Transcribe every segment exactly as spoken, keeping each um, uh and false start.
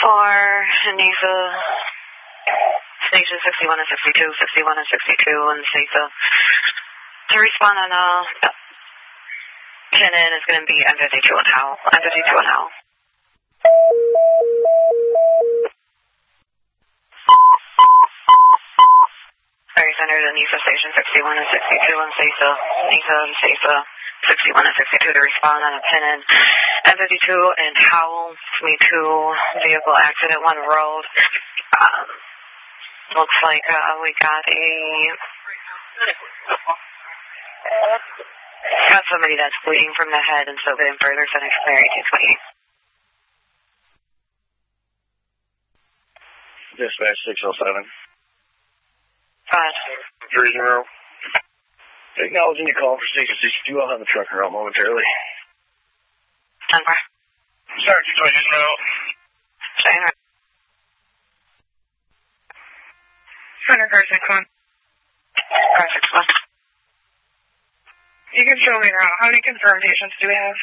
for NESA, Station sixty-one and sixty-two, sixty-one and sixty-two, and NESA. To respond on a pin-in is going to be M fifty-two and Howell. M fifty-two and Howell. Fire Center to NESA Station sixty-one and sixty-two, and NESA, NESA and NESA, sixty-one and sixty-two to respond on a pin-in. M fifty-two and Howell, me two vehicle accident, one road. Um, looks like uh, we got a got somebody that's bleeding from the head and so then further sent expiry two twenty-eight. Dispatch six oh seven. Five. Three zero. Acknowledging your call for station sixty-two. I'll have the trucker out momentarily. ten four. Start two twenty zero. Staying right. Center car six one. Car six one. You can show me around. How many confirmed patients do we have?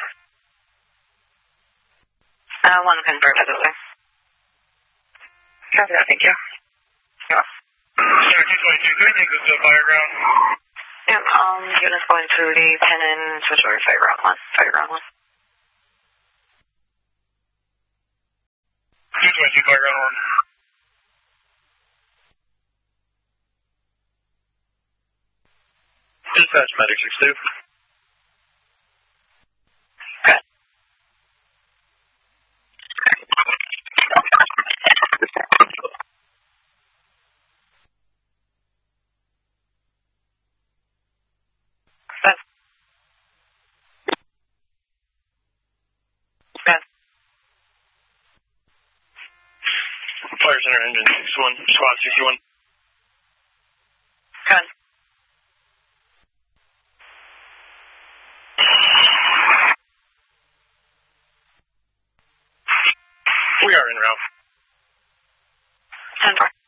Uh, one confirmed, by the way. Copy that, thank you. Yeah. Start two twenty-two. Can I take this to the fire ground? Yep, um, units going to the pin and switch over to fire ground one. Fire ground one. two twenty-two, fire ground one. Dispatch medic six two. Good. Fire Center engine sixty-one, squad sixty-one. Good. We are en route. ten four.